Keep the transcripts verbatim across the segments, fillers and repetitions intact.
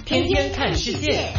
天天看世界。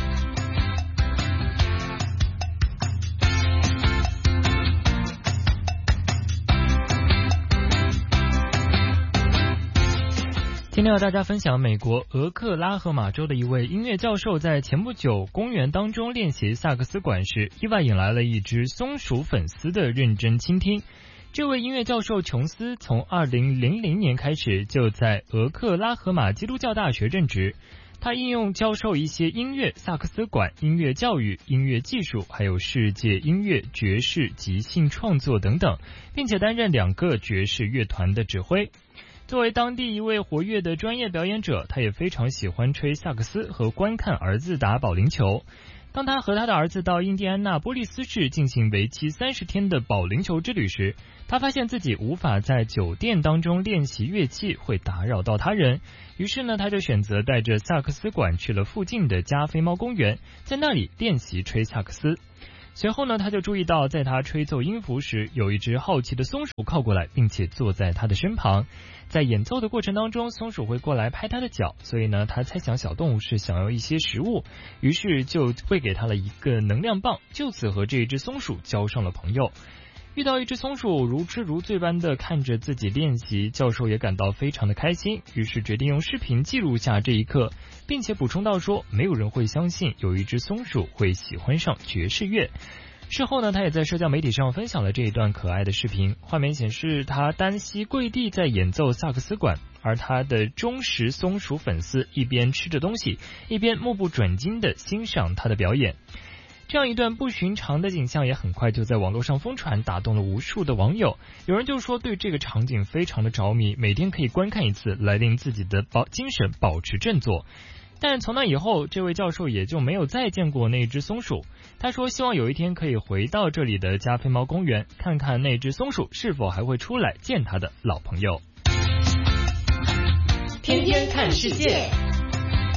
今天和大家分享美国俄克拉荷马州的一位音乐教授在前不久公园当中练习萨克斯管时，意外引来了一只松鼠粉丝的认真倾听。这位音乐教授琼斯从二零零零年开始就在俄克拉荷马基督教大学任职，他应用教授一些音乐、萨克斯管、音乐教育、音乐技术，还有世界音乐、爵士、即兴创作等等，并且担任两个爵士乐团的指挥。作为当地一位活跃的专业表演者，他也非常喜欢吹萨克斯和观看儿子打保龄球。当他和他的儿子到印第安纳波利斯市进行为期三十天的保龄球之旅时，他发现自己无法在酒店当中练习乐器，会打扰到他人。于是呢，他就选择带着萨克斯管去了附近的加菲猫公园，在那里练习吹萨克斯。随后呢，他就注意到在他吹奏音符时，有一只好奇的松鼠靠过来，并且坐在他的身旁。在演奏的过程当中，松鼠会过来拍他的脚，所以呢，他猜想小动物是想要一些食物，于是就喂给他了一个能量棒，就此和这一只松鼠交上了朋友。遇到一只松鼠如痴如醉般的看着自己练习，教授也感到非常的开心，于是决定用视频记录下这一刻，并且补充到说，没有人会相信有一只松鼠会喜欢上爵士乐。事后呢，他也在社交媒体上分享了这一段可爱的视频，画面显示他单膝跪地在演奏萨克斯管，而他的忠实松鼠粉丝一边吃着东西，一边目不转睛地欣赏他的表演。这样一段不寻常的景象也很快就在网络上疯传，打动了无数的网友。有人就说对这个场景非常的着迷，每天可以观看一次，来令自己的保精神保持振作。但从那以后，这位教授也就没有再见过那只松鼠。他说希望有一天可以回到这里的加菲猫公园，看看那只松鼠是否还会出来见他的老朋友。 天天看世界。